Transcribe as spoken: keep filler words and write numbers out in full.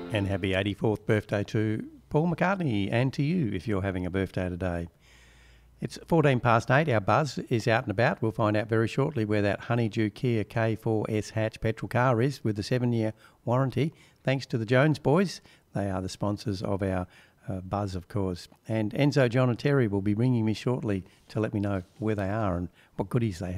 And happy eighty-fourth birthday to Paul McCartney, and to you if you're having a birthday today. It's fourteen past eight. Our buzz is out and about. We'll find out very shortly where that Honeydew Kia K four S hatch petrol car is with the seven-year warranty. Thanks to the Jones boys. They are the sponsors of our uh, buzz, of course. And Enzo, John and Terry will be ringing me shortly to let me know where they are and what goodies they have.